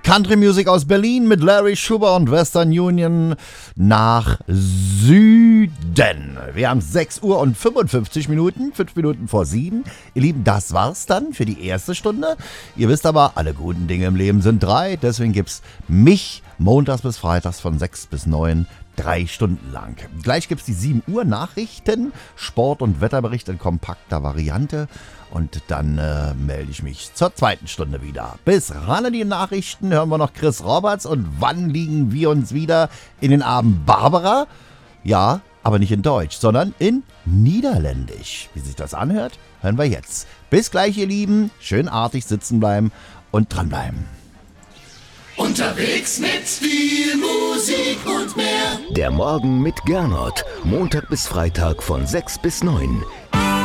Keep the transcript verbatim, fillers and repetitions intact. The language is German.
Country Music aus Berlin mit Larry Schuber und Western Union nach Süden. Wir haben sechs Uhr und fünfundfünfzig Minuten, fünf Minuten vor sieben. Ihr Lieben, das war's dann für die erste Stunde. Ihr wisst aber, alle guten Dinge im Leben sind drei. Deswegen gibt's mich montags bis freitags von sechs bis neun, drei Stunden lang. Gleich gibt's die sieben Uhr Nachrichten, Sport- und Wetterbericht in kompakter Variante. Und dann äh, melde ich mich zur zweiten Stunde wieder. Bis ran an die Nachrichten hören wir noch Chris Roberts. Und wann liegen wir uns wieder in den Abend Barbara? Ja, aber nicht in Deutsch, sondern in Niederländisch. Wie sich das anhört, hören wir jetzt. Bis gleich, ihr Lieben. Schön artig sitzen bleiben und dranbleiben. Unterwegs mit viel Musik und mehr. Der Morgen mit Gernot. Montag bis Freitag von sechs bis neun.